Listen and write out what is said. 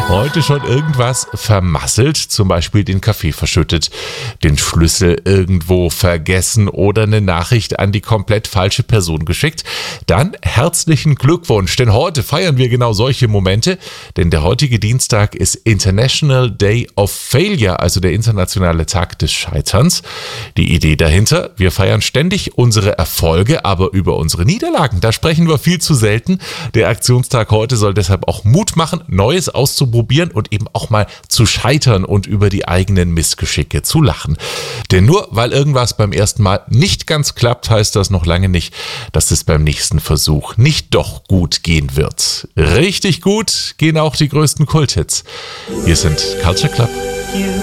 Heute schon irgendwas vermasselt, zum Beispiel den Kaffee verschüttet, den Schlüssel irgendwo vergessen oder eine Nachricht an die komplett falsche Person geschickt? Dann herzlichen Glückwunsch, denn heute feiern wir genau solche Momente, denn der heutige Dienstag ist International Day of Failure, also der internationale Tag des Scheiterns. Die Idee dahinter: wir feiern ständig unsere Erfolge, aber über unsere Niederlagen, da sprechen wir viel zu selten. Der Aktionstag heute soll deshalb auch Mut machen, Neues auszuprobieren und eben auch mal zu scheitern und über die eigenen Missgeschicke zu lachen. Denn nur weil irgendwas beim ersten Mal nicht ganz klappt, heißt das noch lange nicht, dass es beim nächsten Versuch nicht doch gut gehen wird. Richtig gut gehen auch die größten Kulthits. Wir sind Culture Club.